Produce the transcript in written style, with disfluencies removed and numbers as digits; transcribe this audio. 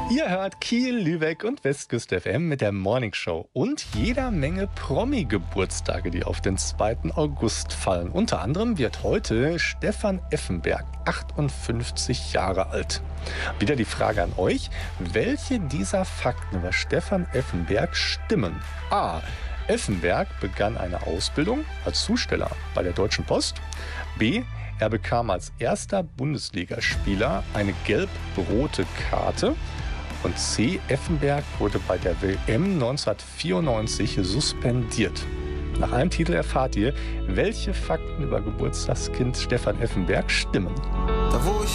Ihr hört Kiel, Lübeck und Westküste FM mit der Morning Show und jeder Menge Promi-Geburtstage, die auf den 2. August fallen. Unter anderem wird heute Stefan Effenberg 58 Jahre alt. Wieder die Frage an euch, welche dieser Fakten über Stefan Effenberg stimmen? A. Effenberg begann eine Ausbildung als Zusteller bei der Deutschen Post. B. Er bekam als erster Bundesligaspieler eine gelb-rote Karte. Und C. Effenberg wurde bei der WM 1994 suspendiert. Nach einem Titel erfahrt ihr, welche Fakten über Geburtstagskind Stefan Effenberg stimmen. Da wo ich